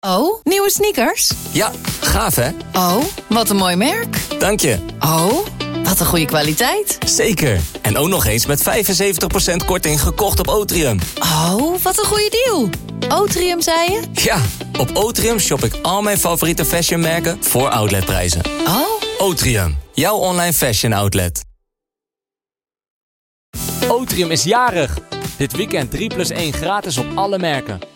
Oh, nieuwe sneakers? Ja, gaaf hè? Oh, wat een mooi merk. Dank je. Oh, wat een goede kwaliteit. Zeker. En ook nog eens met 75% korting gekocht op Otrium. Oh, wat een goede deal. Otrium, zei je? Ja, op Otrium shop ik al mijn favoriete fashionmerken voor outletprijzen. Oh. Otrium, jouw online fashion outlet. Otrium is jarig. Dit weekend 3+1 gratis op alle merken.